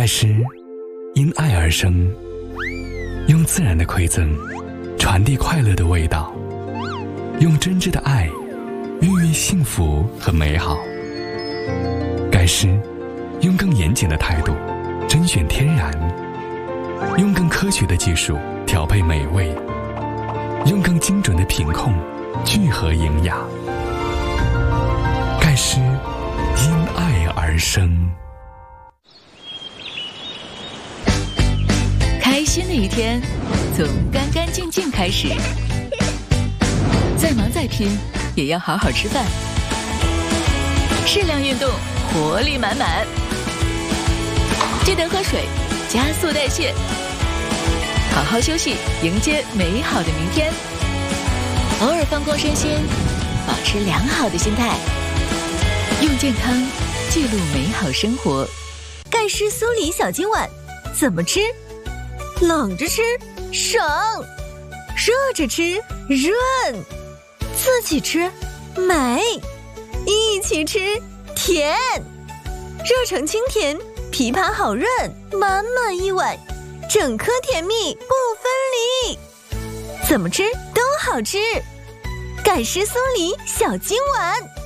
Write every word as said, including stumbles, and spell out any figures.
盖施因爱而生，用自然的馈赠传递快乐的味道，用真挚的爱孕育幸福和美好。盖施用更严谨的态度甄选天然，用更科学的技术调配美味，用更精准的品控聚合营养。盖施因爱而生。 开心的一天从干干净净开始，再忙再拼也要好好吃饭，适量运动，活力满满。记得喝水，加速代谢，好好休息，迎接美好的明天。偶尔放空身心，保持良好的心态，用健康记录美好生活。 盖施苏黎小金碗怎么吃？冷着吃省，热着吃润，自己吃美，一起吃甜，热成清甜，枇杷好润，满满一碗，整颗甜蜜不分离，怎么吃都好吃。盖施苏黎小金碗。